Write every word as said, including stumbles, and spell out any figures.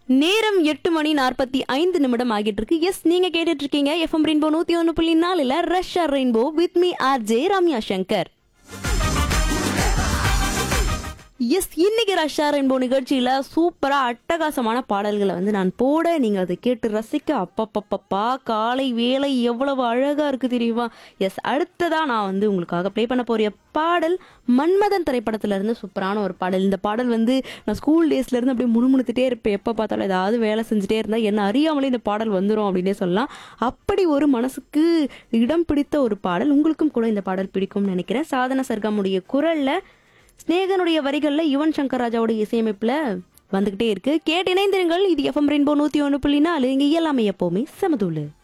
நேரம் எட்டு மணி நாற்பத்தி ஐந்து நிமிடம் ஆகிட்டு இருக்கு. எஸ், நீங்க கேட்டுட்டு இருக்கீங்க எஃப்எம் ரெயின்போ நூத்தி ஒன்று புள்ளி நாலுல Russia rainbow with me R J Ramya Shankar. S, இன்னைக்கு ரஷ்யா ரெயின்போ நிகழ்ச்சியில சூப்பரா அட்டகாசமான பாடல்களை வந்து நான் போட நீங்க அதை கேட்டு ரசிக்க அப்பப்பப்பப்பா காலை வேலை எவ்வளவு அழகா இருக்கு தெரியுமா? எஸ், அடுத்ததா நான் வந்து உங்களுக்காக ப்ளே பண்ண போற பாடல் மன்மதன் திரைப்படத்துல இருந்து சூப்பரான ஒரு பாடல். இந்த பாடல் வந்து நான் ஸ்கூல் டேஸ்ல இருந்து அப்படியே முணுமுணுத்துட்டே இருப்பேன். எப்ப பார்த்தாலும் ஏதாவது வேலை செஞ்சுட்டே இருந்தா என்ன அறியாமலே இந்த பாடல் வந்துடும் அப்படின்னே சொல்லலாம். அப்படி ஒரு மனசுக்கு இடம் பிடித்த ஒரு பாடல். உங்களுக்கும் கூட இந்த பாடல் பிடிக்கும்னு நினைக்கிறேன். சாதன சர்கமுடைய குரல்ல, ஸ்நேகனுடைய வரிகள்ல, யுவன் சங்கர் ராஜாவோட இசையமைப்புல வந்துகிட்டே இருக்கு. கேட்டு இணைந்திருங்கள். இது எஃப்எம் ரெயின்போ நூத்தி ஒன்று புள்ளி நாலு. இங்க எல்லாமே எப்பவுமே சமதூளு.